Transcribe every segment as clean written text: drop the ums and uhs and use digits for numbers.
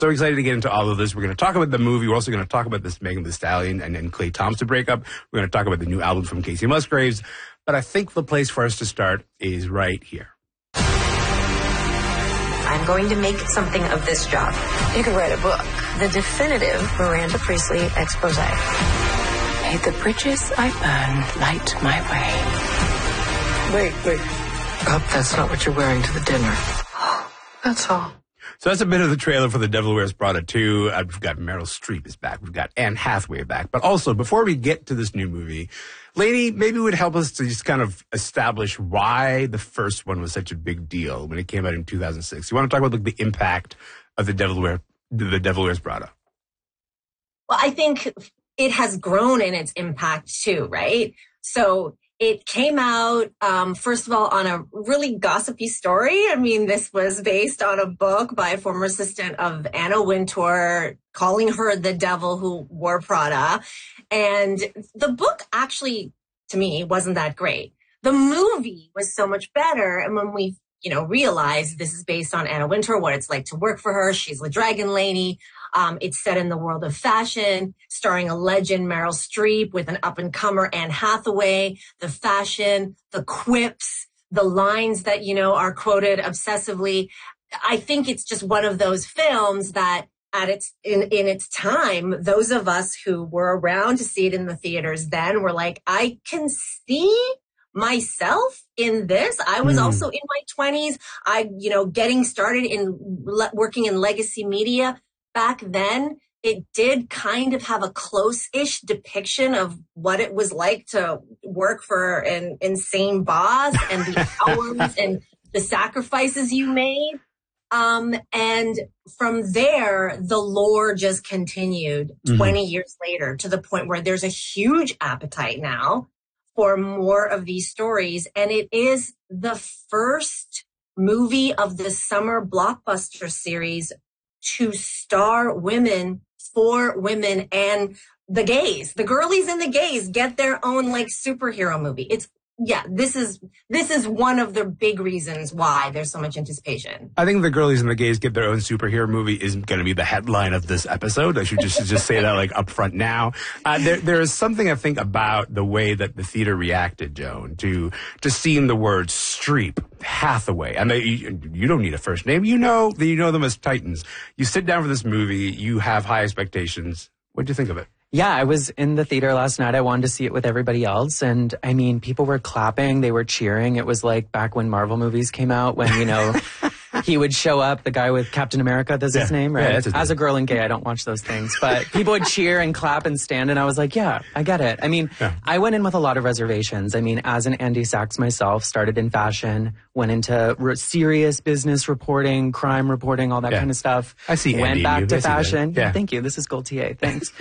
So excited to get into all of this. We're going to talk about the movie. We're also going to talk about this Megan Thee Stallion and Klay Thompson breakup. We're going to talk about the new album from Casey Musgraves. But I think the place for us to start is right here. I'm going to make something of this job. You could write a book. The definitive Miranda Priestly expose. May the bridges I burn light my way. Wait. Hope that's not what you're wearing to the dinner. That's all. So that's a bit of the trailer for The Devil Wears Prada 2. We've got Meryl Streep is back. We've got Anne Hathaway back. But also, before we get to this new movie, Lainey, maybe it would help us to just kind of establish why the first one was such a big deal when it came out in 2006. You want to talk about the impact of The Devil Wears Prada? Well, I think it has grown in its impact too, right? So it came out, first of all, on a really gossipy story. I mean, this was based on a book by a former assistant of Anna Wintour, calling her the devil who wore Prada. And the book actually, to me, wasn't that great. The movie was so much better. And when we, realized this is based on Anna Wintour, what it's like to work for her, she's the dragon lady. It's set in the world of fashion, starring a legend, Meryl Streep, with an up-and-comer, Anne Hathaway. The fashion, the quips, the lines that, are quoted obsessively. I think it's just one of those films that in its time, those of us who were around to see it in the theaters then were like, I can see myself in this. I was also in my 20s. Getting started in working in legacy media. Back then, it did kind of have a close-ish depiction of what it was like to work for an insane boss and the hours and the sacrifices you made. And from there, the lore just continued 20 years later to the point where there's a huge appetite now for more of these stories. And it is the first movie of the summer blockbuster series to star women, for women, and the gays. The girlies and the gays get their own superhero movie. This is one of the big reasons why there's so much anticipation. I think the girlies and the gays get their own superhero movie is going to be the headline of this episode. I should just say that up front now. There is something I think about the way that the theater reacted, Joan, to seeing the word Streep, Hathaway. I mean, you don't need a first name. You know them as Titans. You sit down for this movie. You have high expectations. What do you think of it? Yeah, I was in the theater last night. I wanted to see it with everybody else. And I mean, people were clapping. They were cheering. It was like back when Marvel movies came out when, he would show up, the guy with Captain America, that's his name, right? Yeah, that's his name. As a girl and gay, I don't watch those things. But people would cheer and clap and stand. And I was like, yeah, I get it. I mean, I went in with a lot of reservations. I mean, as an Andy Sachs myself, started in fashion, went into serious business reporting, crime reporting, all that kind of stuff. I see Andy. Went back to fashion. Yeah, thank you. This is Gold TA. Thanks.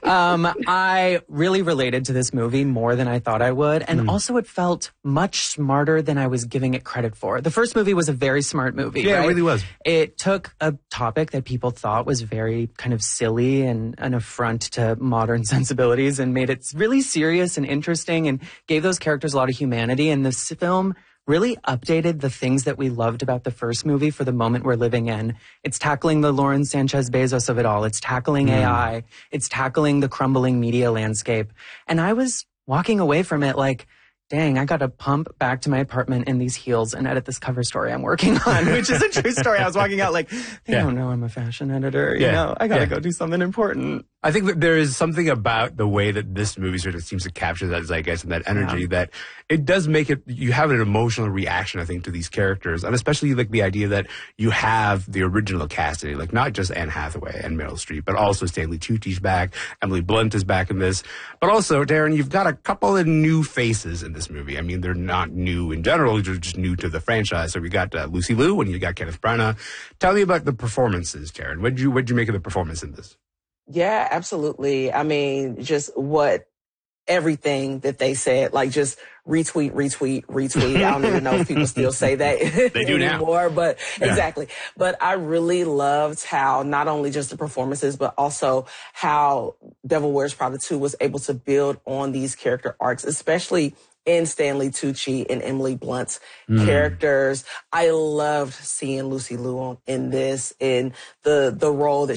I really related to this movie more than I thought I would. And also it felt much smarter than I was giving it credit for. The first movie was a very smart movie. Yeah, right? it really was. It took a topic that people thought was very kind of silly and an affront to modern sensibilities and made it really serious and interesting and gave those characters a lot of humanity. And this film really updated the things that we loved about the first movie for the moment we're living in. It's tackling the Lauren Sanchez Bezos of it all. It's tackling AI. It's tackling the crumbling media landscape. And I was walking away from it like, dang, I got to pump back to my apartment in these heels and edit this cover story I'm working on, which is a true story. I was walking out like, they don't know I'm a fashion editor. I got to go do something important. I think that there is something about the way that this movie sort of seems to capture that zeitgeist and that energy that it does make it, you have an emotional reaction, I think, to these characters. And especially the idea that you have the original casting, not just Anne Hathaway and Meryl Streep, but also Stanley Tucci's back, Emily Blunt is back in this. But also, Darren, you've got a couple of new faces in this movie. I mean, they're not new in general, they're just new to the franchise. So we got Lucy Liu and you got Kenneth Branagh. Tell me about the performances, Darren. What'd you make of the performance in this? Yeah, absolutely. I mean, just everything that they said, just retweet. I don't even know if people still say that they do anymore, now. But exactly. But I really loved how not only just the performances, but also how Devil Wears Prada 2 was able to build on these character arcs, especially in Stanley Tucci and Emily Blunt's characters. I loved seeing Lucy Liu in this, in the role that